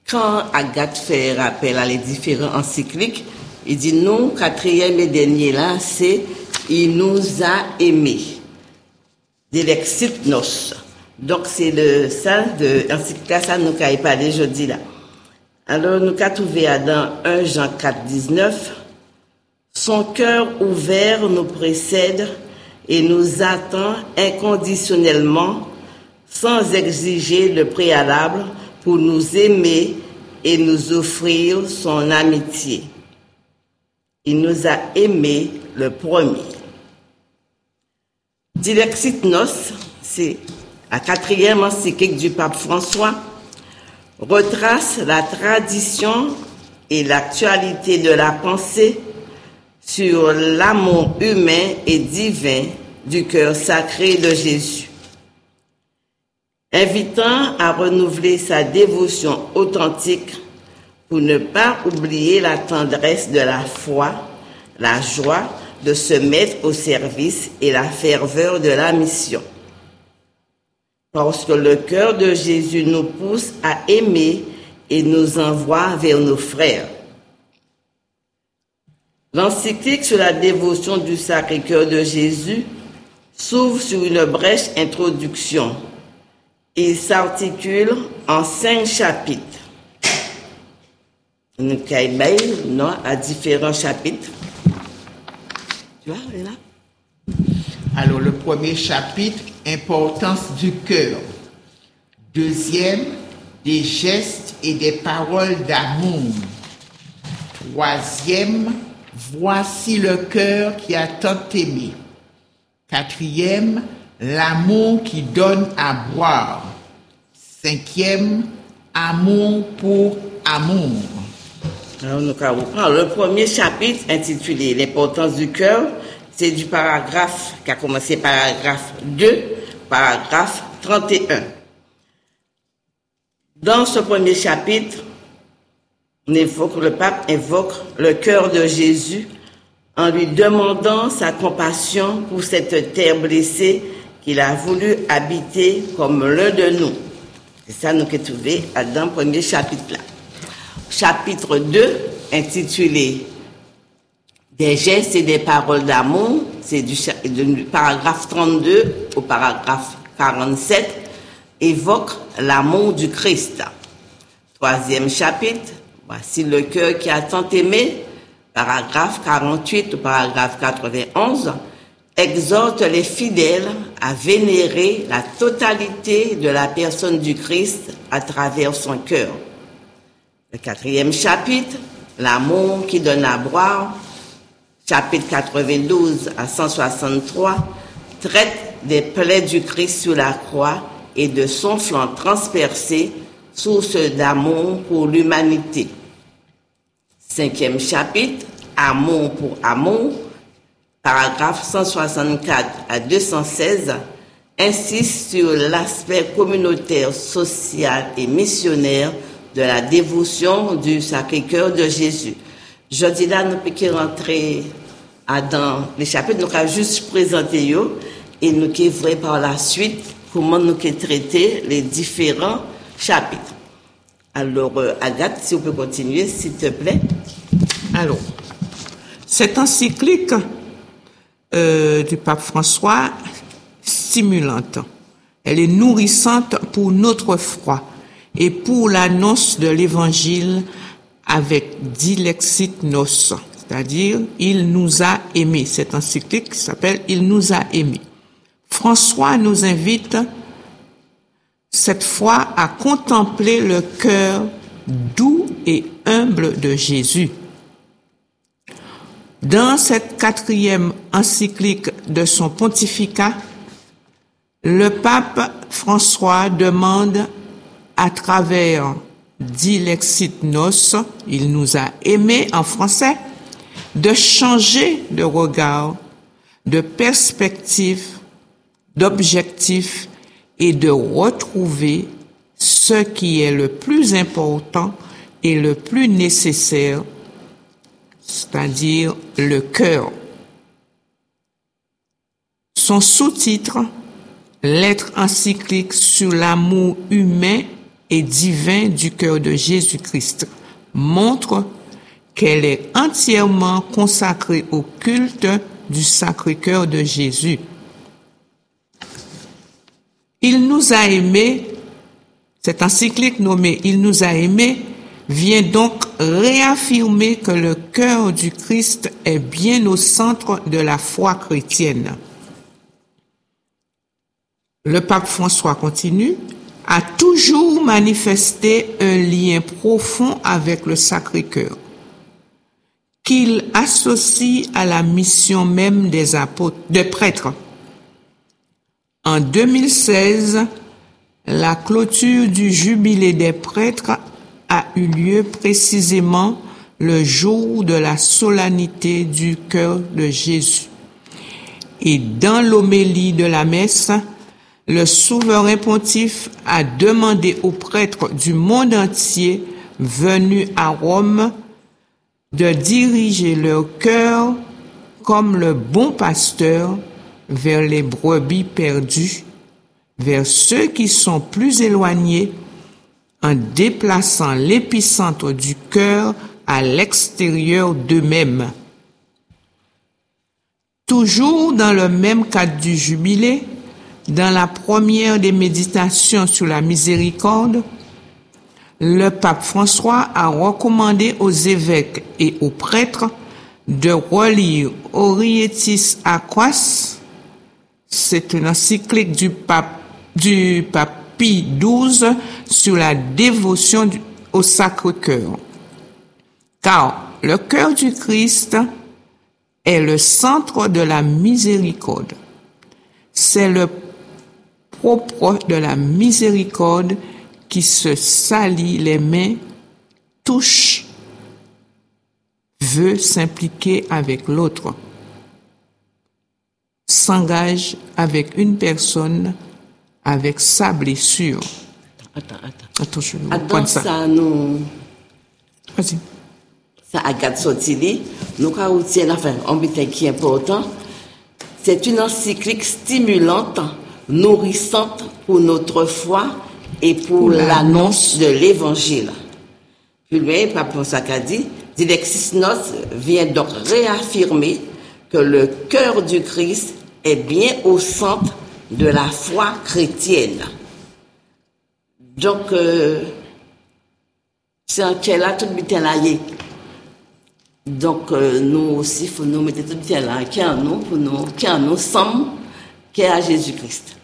quand Agathe fait rappel à les différents encycliques, il dit nous, quatrième et dernier là, c'est il nous a aimés. Dilexit nos. Donc c'est ça de l'encyclique ça nous a parlé aujourd'hui là. Alors nous avons trouvé dans 1 Jean 4, 19, son cœur ouvert nous précède et nous attend inconditionnellement sans exiger le préalable pour nous aimer et nous offrir son amitié. Il nous a aimés le premier. Dilexit nos, c'est la quatrième encyclique du pape François, retrace la tradition et l'actualité de la pensée sur l'amour humain et divin du cœur sacré de Jésus, invitant à renouveler sa dévotion authentique pour ne pas oublier la tendresse de la foi, la joie de se mettre au service et la ferveur de la mission. Parce que le cœur de Jésus nous pousse à aimer et nous envoie vers nos frères. L'encyclique sur la dévotion du Sacré-Cœur de Jésus s'ouvre sur une brèche introduction. Il s'articule en 5 chapitres. Nous avons à différents chapitres. Tu vois, là? Alors, le premier chapitre, importance du cœur. Deuxième, des gestes et des paroles d'amour. Troisième, voici le cœur qui a tant aimé. Quatrième, l'amour qui donne à boire. Cinquième, amour pour amour. Alors, nous allons prendre le premier chapitre intitulé l'importance du cœur. C'est du paragraphe qui a commencé paragraphe 2, paragraphe 31. Dans ce premier chapitre, le pape invoque le cœur de Jésus en lui demandant sa compassion pour cette terre blessée qu'il a voulu habiter comme l'un de nous. C'est ça nous avons trouvé dans le premier chapitre là. Chapitre 2, intitulé des gestes et des paroles d'amour, c'est du paragraphe 32 au paragraphe 47, évoque l'amour du Christ. Troisième chapitre, voici le cœur qui a tant aimé, paragraphe 48 au paragraphe 91, exhorte les fidèles à vénérer la totalité de la personne du Christ à travers son cœur. Le quatrième chapitre, l'amour qui donne à boire, chapitre 92 à 163, traite des plaies du Christ sur la croix et de son flanc transpercé, source d'amour pour l'humanité. Cinquième chapitre, amour pour amour, paragraphe 164 à 216, insiste sur l'aspect communautaire, social et missionnaire de la dévotion du Sacré-Cœur de Jésus. Je dis là, nous pouvons rentrer dans les chapitres, nous avons juste présenté et nous verrons par la suite comment nous traiter les différents chapitres. Alors, Agathe, si on peut continuer, s'il te plaît. Alors, cette encyclique du pape François, stimulante, elle est nourrissante pour notre foi et pour l'annonce de l'évangile avec Dilexit nos, c'est-à-dire il nous a aimés. Cette encyclique s'appelle Il nous a aimés. François nous invite cette fois à contempler le cœur doux et humble de Jésus. Dans cette quatrième encyclique de son pontificat, le pape François demande à travers Dilexit nos, il nous a aimés en français, de changer de regard, de perspective, d'objectif et de retrouver ce qui est le plus important et le plus nécessaire, c'est-à-dire le cœur. Son sous-titre, Lettre encyclique sur l'amour humain et divin du cœur de Jésus-Christ montre qu'elle est entièrement consacrée au culte du Sacré-Cœur de Jésus. Il nous a aimés, cette encyclique nommée « Il nous a aimés » vient donc réaffirmer que le cœur du Christ est bien au centre de la foi chrétienne. Le pape François continue, a toujours manifesté un lien profond avec le Sacré-Cœur, qu'il associe à la mission même des apôtres, des prêtres. En 2016, la clôture du jubilé des prêtres a eu lieu précisément le jour de la solennité du cœur de Jésus. Et dans l'homélie de la messe, le souverain pontife a demandé aux prêtres du monde entier venus à Rome de diriger leur cœur comme le bon pasteur vers les brebis perdues, vers ceux qui sont plus éloignés, en déplaçant l'épicentre du cœur à l'extérieur d'eux-mêmes. Toujours dans le même cadre du jubilé, dans la première des méditations sur la miséricorde, le pape François a recommandé aux évêques et aux prêtres de relire Orietis Aquas. C'est une encyclique du pape Pie XII sur la dévotion au Sacré-Cœur. Car le cœur du Christ est le centre de la miséricorde. C'est le propre de la miséricorde qui se salit les mains, touche, veut s'impliquer avec l'autre, s'engage avec une personne, avec sa blessure. Attends, je vais prendre ça. Vas-y. Ça, Agathe Sotili, nous avons un but qui est important. C'est une encyclique stimulante, nourrissante pour notre foi et pour l'annonce de l'Évangile. Puis le pape François a dit, Dilexis Nos vient donc réaffirmer que le cœur du Christ est bien au centre de la foi chrétienne. Donc, c'est un tel là, tout bien là. Donc, nous aussi, il faut nous mettre tout bien là, qui en nous, pour nous, qui en nous sommes, qui est à Jésus-Christ.